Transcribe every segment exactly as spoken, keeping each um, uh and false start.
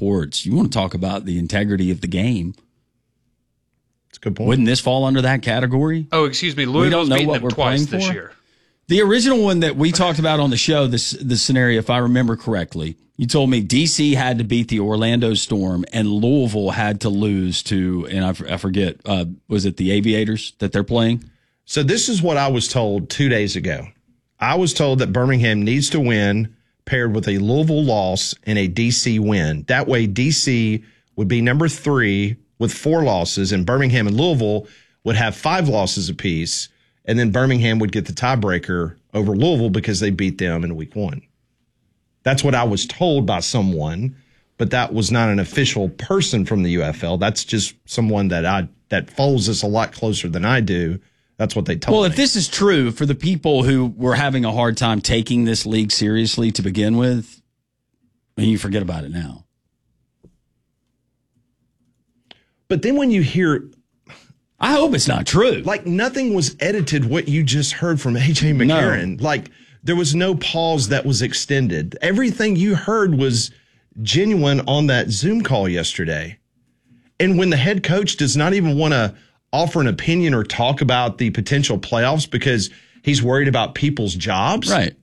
reports. You want to talk about the integrity of the game. That's a good point. Wouldn't this fall under that category? Oh, excuse me. Louisville's beaten them twice this year. The original one that we talked about on the show, this the scenario, if I remember correctly, you told me D C had to beat the Orlando Storm and Louisville had to lose to, and I, I forget, uh, was it the Aviators that they're playing? So this is what I was told two days ago. I was told that Birmingham needs to win paired with a Louisville loss and a D C win. That way D C would be number three with four losses, and Birmingham and Louisville would have five losses apiece. And then Birmingham would get the tiebreaker over Louisville because they beat them in week one. That's what I was told by someone, but that was not an official person from the U F L. That's just someone that I that follows us a lot closer than I do. That's what they told me. Well, if this is true for the people who were having a hard time taking this league seriously to begin with, then you forget about it now. But then when you hear... I hope it's not true. Like, nothing was edited what you just heard from A J McCarron. No. Like, there was no pause that was extended. Everything you heard was genuine on that Zoom call yesterday. And when the head coach does not even want to offer an opinion or talk about the potential playoffs because he's worried about people's jobs. Right.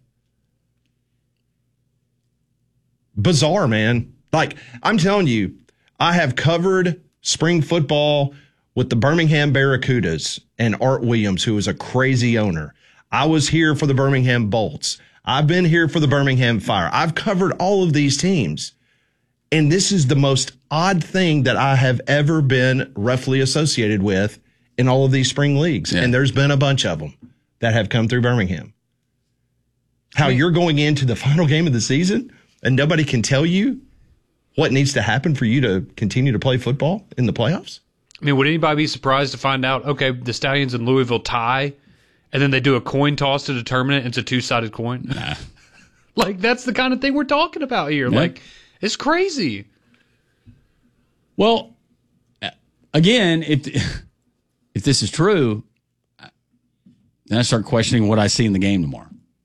Bizarre, man. Like, I'm telling you, I have covered spring football with the Birmingham Barracudas and Art Williams, who is a crazy owner. I was here for the Birmingham Bolts. I've been here for the Birmingham Fire. I've covered all of these teams. And this is the most odd thing that I have ever been roughly associated with in all of these spring leagues. Yeah. And there's been a bunch of them that have come through Birmingham. How yeah. you're going into the final game of the season and nobody can tell you what needs to happen for you to continue to play football in the playoffs? I mean, would anybody be surprised to find out, okay, the Stallions and Louisville tie, and then they do a coin toss to determine it? It's a two-sided coin. Nah. Like, that's the kind of thing we're talking about here. Yeah. Like, it's crazy. Well, again, if if this is true, then I start questioning what I see in the game tomorrow.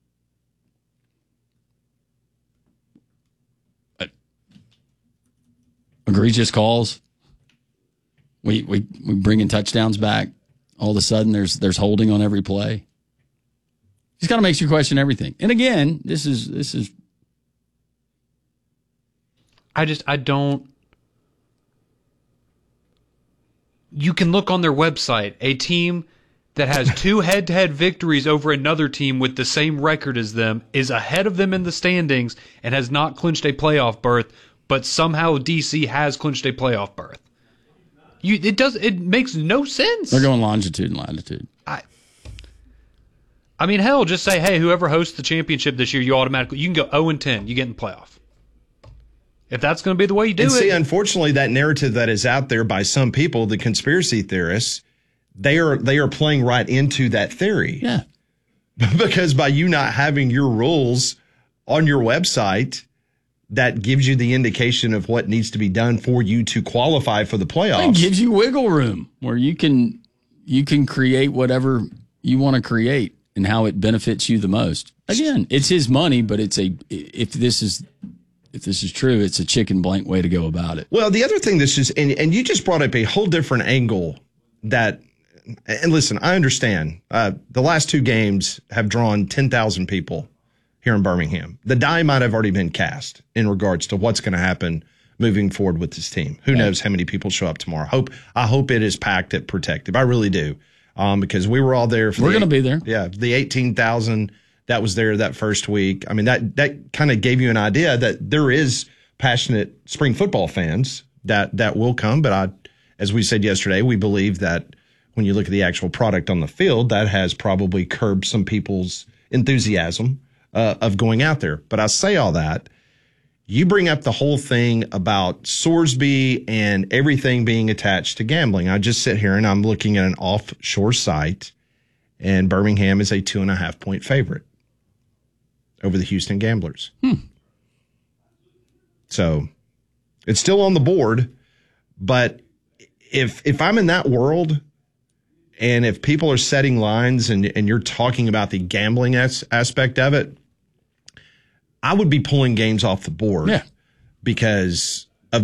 Egregious calls. We we we bringing touchdowns back. All of a sudden, there's there's holding on every play. Just kind of makes you question everything. And again, this is this is. I just I don't. You can look on their website. A team that has two head-to-head victories over another team with the same record as them is ahead of them in the standings and has not clinched a playoff berth. But somehow D C has clinched a playoff berth. You, it does. It makes no sense. They're going longitude and latitude. I, I mean, hell, just say, hey, whoever hosts the championship this year, you automatically you can go zero and ten. You get in the playoff. If that's going to be the way you do and it. See, unfortunately, that narrative that is out there by some people, the conspiracy theorists, they are they are playing right into that theory. Yeah. Because by you not having your rules on your website, that gives you the indication of what needs to be done for you to qualify for the playoffs. It gives you wiggle room where you can you can create whatever you want to create and how it benefits you the most. Again, it's his money, but it's a if this is if this is true, it's a chicken blank way to go about it. Well, the other thing that's just and, and you just brought up a whole different angle that and listen, I understand. Uh, the last two games have drawn ten thousand people here in Birmingham. The die might have already been cast in regards to what's going to happen moving forward with this team. Who yeah. knows how many people show up tomorrow? Hope I hope it is packed at Protective. I really do, um, because we were all there. For we're the going to be there. Yeah, the eighteen thousand that was there that first week. I mean, that that kind of gave you an idea that there is passionate spring football fans that that will come. But I, as we said yesterday, we believe that when you look at the actual product on the field, that has probably curbed some people's enthusiasm Uh, of going out there. But I say all that, you bring up the whole thing about Sorsby and everything being attached to gambling. I just sit here and I'm looking at an offshore site, and Birmingham is a two and a half point favorite over the Houston Gamblers. Hmm. So it's still on the board, but if if I'm in that world, and if people are setting lines and, and you're talking about the gambling as, aspect of it, I would be pulling games off the board yeah. because